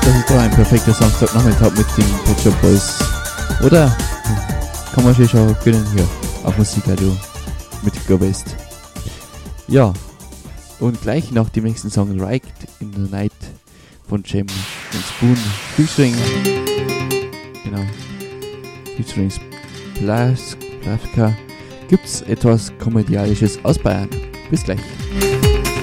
Das ist doch ein perfekter Samstagnachmittag mit den Pet Shop Boys. Oder? Kann man sich schon gönnen hier auf Musikradio mit Go West. Ja, und gleich nach dem nächsten Song Right in the Night von Jem und Spoon featuring, genau, featuring Splaska, gibt's etwas Komödialisches aus Bayern. Bis gleich.